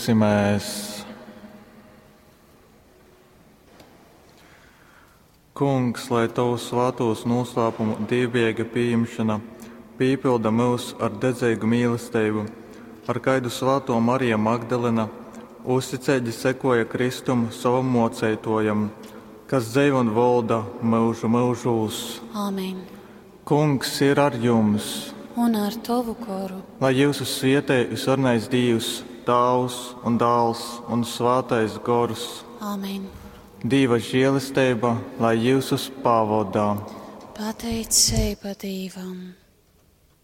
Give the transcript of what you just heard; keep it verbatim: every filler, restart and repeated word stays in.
Mēs. Kungs, lai Tavu svētos noslēpumu dievbijīga pieņemšana piepilda mūs ar dedzīgu mīlestību, ar kaidu svēto Mariju Magdalena, uzticēģi sekoja Kristum savam moceitojam, kas dzīvo un valda mūžu mūžos. Āmen. Kungs ir ar jums, Un ar Tavu koru. lai jūsu svietē visvarnais Dievs, Tēvs un Dēls un Svētais Gors. Āmen. Dieva žēlastība, lai jūs uz pavadā. Pateicība Dievam.